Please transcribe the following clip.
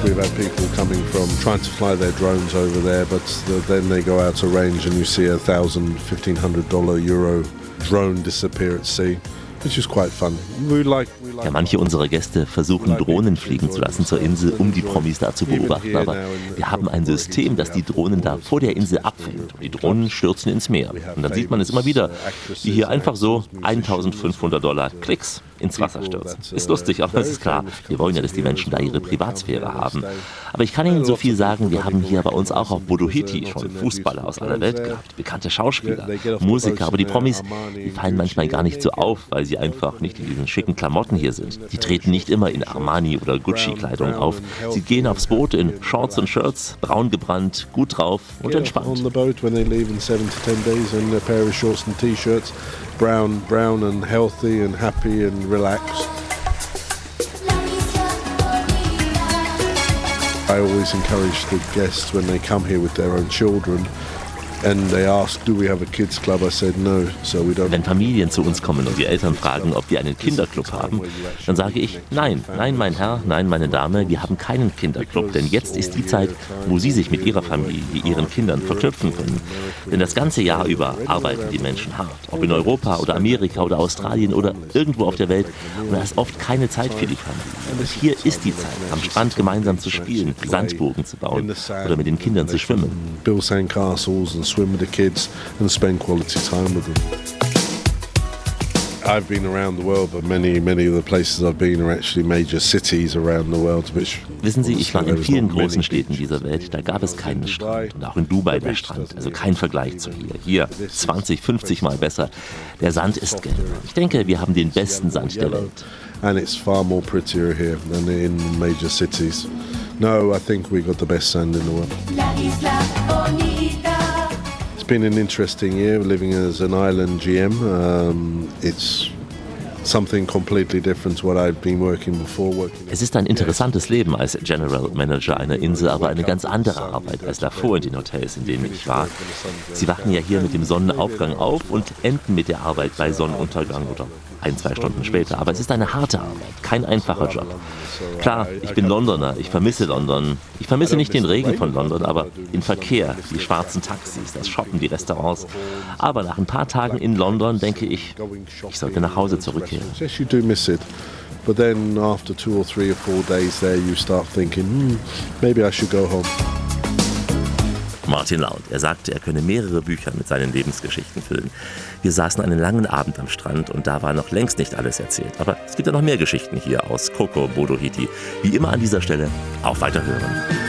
We've had people coming from trying to fly their drones over there, but then they go out to range and you see $1,000, $1,500 Euro drone disappear at sea, which is quite fun. Ja, manche unserer Gäste versuchen, Drohnen fliegen zu lassen zur Insel, um die Promis da zu beobachten. Aber wir haben ein System, das die Drohnen da vor der Insel abfängt. Und die Drohnen stürzen ins Meer. Und dann sieht man es immer wieder, wie hier einfach so $1.500 Klicks ins Wasser stürzen. Ist lustig, aber es ist klar, wir wollen ja, dass die Menschen da ihre Privatsphäre haben. Aber ich kann Ihnen so viel sagen, wir haben hier bei uns auch auf Bodo Hiti schon Fußballer aus aller Welt gehabt, bekannte Schauspieler, Musiker, aber die Promis, die fallen manchmal gar nicht so auf, weil sie einfach nicht in diesen schicken Klamotten hier sind. Die treten nicht immer in Armani- oder Gucci-Kleidung auf. Sie gehen aufs Boot in Shorts und Shirts, braun gebrannt, gut drauf und entspannt. Brown and healthy and happy and relaxed. I always encourage the guests when they come here with their own children and they ask, do we have a kids club? I said no, so we don't. Wenn Familien zu uns kommen und die Eltern fragen, ob wir einen Kinderclub haben, dann sage ich, nein, mein Herr, nein, meine Dame, wir haben keinen Kinderclub, denn jetzt ist die Zeit, wo Sie sich mit Ihrer Familie, Ihren Kindern verknüpfen können. Denn das ganze Jahr über arbeiten die Menschen hart, ob in Europa oder Amerika oder Australien oder irgendwo auf der Welt, und da ist oft keine Zeit für die Familie. Und hier ist die Zeit, am Strand gemeinsam zu spielen, Sandburgen zu bauen oder mit den Kindern zu schwimmen. Build sandcastles and swim with the kids and spend quality time with them. I've been around the world, but many of the places I've been are actually major cities around the world. Wissen Sie, ich war in vielen großen Städten dieser Welt, da gab es keinen Strand. Und auch in Dubai der Strand, also kein Vergleich zu hier. Hier 20, 50 Mal besser. Der Sand ist gelb. Ich denke, wir haben den besten Sand der Welt. And it's far more prettier here than in major cities. No, I think we got the best sand in the world. It's been an interesting year living as an island GM. It's something completely different to what I've been working before. Es ist ein interessantes Leben als General Manager einer Insel, aber eine ganz andere Arbeit als davor in den Hotels, in denen ich war. Sie wachen ja hier mit dem Sonnenaufgang auf und enden mit der Arbeit bei Sonnenuntergang oder 1-2 Stunden später. Aber es ist eine harte Arbeit, kein einfacher Job. Klar, ich bin Londoner, ich vermisse London. Ich vermisse nicht den Regen von London, aber den Verkehr, die schwarzen Taxis, das Shoppen, die Restaurants. Aber nach ein paar Tagen in London denke ich, ich sollte nach Hause zurückkehren. Yes, you do miss it. But then after 2 or 3 or 4 days there, you start thinking, maybe I should go home. Martin Laut, er sagte, er könne mehrere Bücher mit seinen Lebensgeschichten füllen. Wir saßen einen langen Abend am Strand und da war noch längst nicht alles erzählt. Aber es gibt ja noch mehr Geschichten hier aus Coco Bodo Hiti. Wie immer an dieser Stelle, auf Weiterhören.